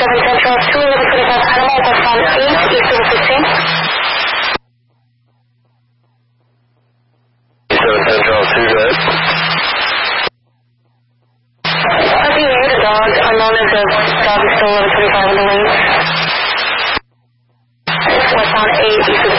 Central, 21125 Animal, westbound 8, east of 16. 7 Central, 2, go ahead. RPA, the dog, unknown as the dog is still 1125 in the lane. Westbound 8, east of